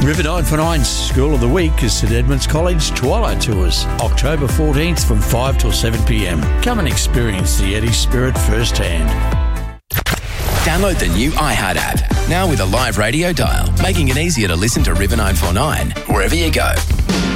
River 949 School of the Week is St Edmunds College Twilight Tours, October 14th from 5 till 7 p.m. Come and experience the Eddie spirit firsthand. Download the new iHeart app, now with a live radio dial, making it easier to listen to River 949 wherever you go.